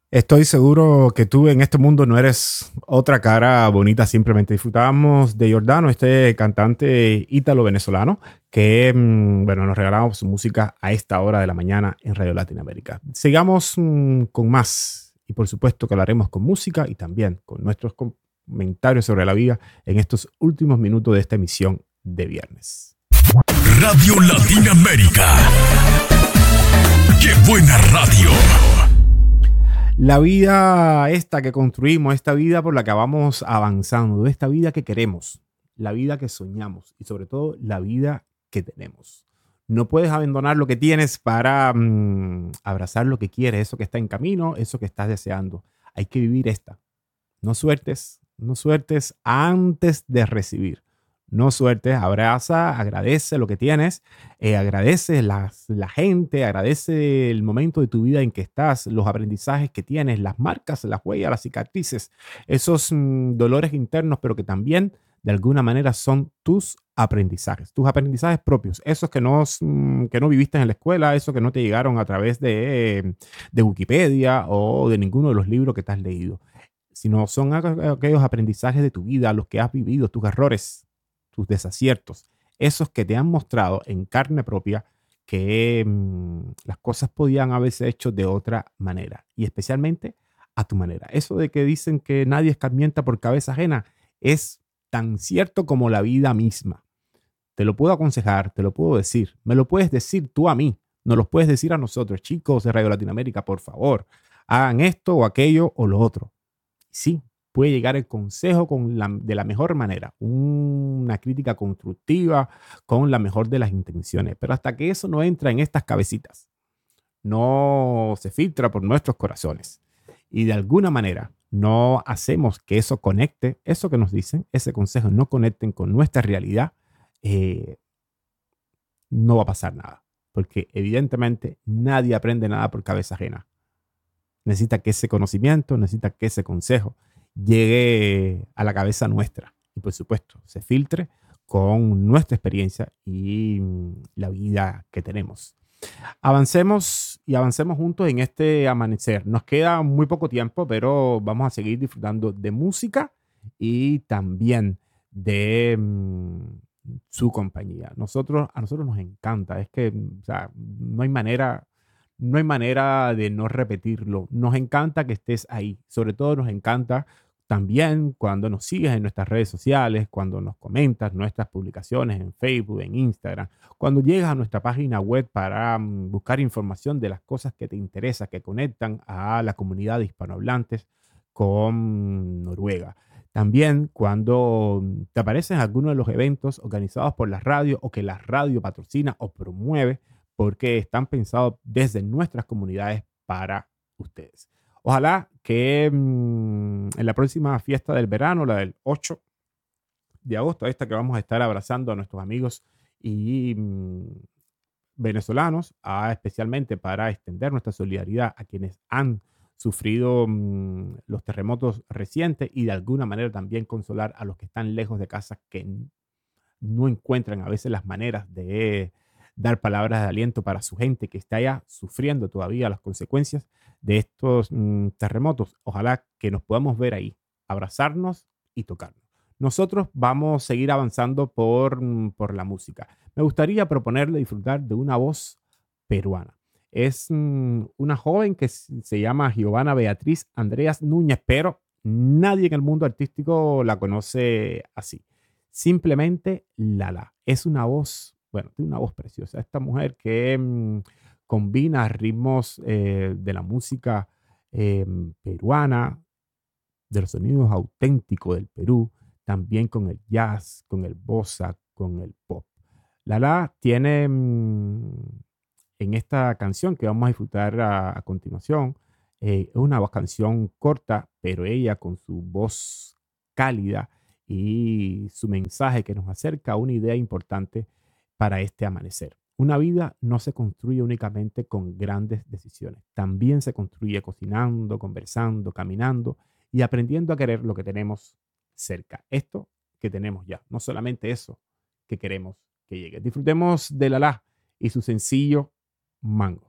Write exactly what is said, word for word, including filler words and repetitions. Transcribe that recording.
Estoy seguro que tú en este mundo no eres otra cara bonita, simplemente disfrutábamos de Giordano, este cantante ítalo-venezolano que, mm, bueno, nos regalamos su música a esta hora de la mañana en Radio Latinoamérica. Sigamos mm, con más y por supuesto que hablaremos con música y también con nuestros comentarios sobre la vida en estos últimos minutos de esta emisión de viernes. Radio Latinoamérica. ¡Qué buena radio! La vida esta que construimos, esta vida por la que vamos avanzando, esta vida que queremos, la vida que soñamos y sobre todo la vida que tenemos. No puedes abandonar lo que tienes para mm, abrazar lo que quieres, eso que está en camino, eso que estás deseando. Hay que vivir esta. No suertes, no suertes antes de recibir. No sueltes, abraza, agradece lo que tienes, eh, agradece las, la gente, agradece el momento de tu vida en que estás, los aprendizajes que tienes, las marcas, las huellas, las cicatrices, esos mm, dolores internos, pero que también de alguna manera son tus aprendizajes, tus aprendizajes propios, esos que no, mm, que no viviste en la escuela, esos que no te llegaron a través de, de Wikipedia o de ninguno de los libros que te has leído, sino son aquellos aprendizajes de tu vida, los que has vivido, tus errores, tus desaciertos, esos que te han mostrado en carne propia que mmm, las cosas podían haberse hecho de otra manera y especialmente a tu manera. Eso de que dicen que nadie escarmienta por cabeza ajena es tan cierto como la vida misma. Te lo puedo aconsejar, te lo puedo decir, me lo puedes decir tú a mí, nos lo puedes decir a nosotros, chicos de Radio Latinoamérica, por favor, hagan esto o aquello o lo otro. Sí, puede llegar el consejo con la, de la mejor manera, una crítica constructiva con la mejor de las intenciones, pero hasta que eso no entra en estas cabecitas, no se filtra por nuestros corazones y de alguna manera no hacemos que eso conecte, eso que nos dicen, ese consejo no conecten con nuestra realidad, eh, no va a pasar nada, porque evidentemente nadie aprende nada por cabeza ajena. Necesita que ese conocimiento, necesita que ese consejo llegue a la cabeza nuestra y por supuesto se filtre con nuestra experiencia y la vida que tenemos. Avancemos y avancemos juntos en este amanecer. Nos queda muy poco tiempo, pero vamos a seguir disfrutando de música y también de mm, su compañía. Nosotros, a nosotros nos encanta, es que o sea, no hay manera no hay manera de no repetirlo. Nos encanta que estés ahí. Sobre todo nos encanta también cuando nos sigues en nuestras redes sociales, cuando nos comentas nuestras publicaciones en Facebook, en Instagram, cuando llegas a nuestra página web para um, buscar información de las cosas que te interesan, que conectan a la comunidad de hispanohablantes con Noruega. También cuando te aparecen algunos de los eventos organizados por la radio o que la radio patrocina o promueve, porque están pensados desde nuestras comunidades para ustedes. Ojalá que mmm, en la próxima fiesta del verano, la del ocho de agosto, esta que vamos a estar abrazando a nuestros amigos y mmm, venezolanos, a, especialmente para extender nuestra solidaridad a quienes han sufrido mmm, los terremotos recientes y de alguna manera también consolar a los que están lejos de casa que no encuentran a veces las maneras de dar palabras de aliento para su gente que está ya sufriendo todavía las consecuencias de estos mm, terremotos. Ojalá que nos podamos ver ahí, abrazarnos y tocarnos. Nosotros vamos a seguir avanzando por, mm, por la música. Me gustaría proponerle disfrutar de una voz peruana. Es mm, una joven que s- se llama Giovanna Beatriz Andreas Núñez, pero nadie en el mundo artístico la conoce así. Simplemente Lala. Es una voz, bueno, tiene una voz preciosa. Esta mujer que mm, combina ritmos eh, de la música eh, peruana, de los sonidos auténticos del Perú, también con el jazz, con el bossa, con el pop. Lala tiene mm, en esta canción que vamos a disfrutar a, a continuación, eh, es una canción corta, pero ella con su voz cálida y su mensaje que nos acerca a una idea importante para este amanecer. Una vida no se construye únicamente con grandes decisiones, también se construye cocinando, conversando, caminando y aprendiendo a querer lo que tenemos cerca. Esto que tenemos ya, no solamente eso que queremos que llegue. Disfrutemos de Lala y su sencillo Mango.